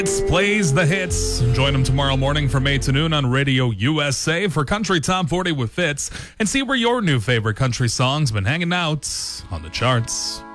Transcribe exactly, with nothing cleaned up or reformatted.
Fitz plays the hits. Join him tomorrow morning from eight to noon on Radio U S A for Country Top forty with Fitz and see where your new favorite country song's been hanging out on the charts.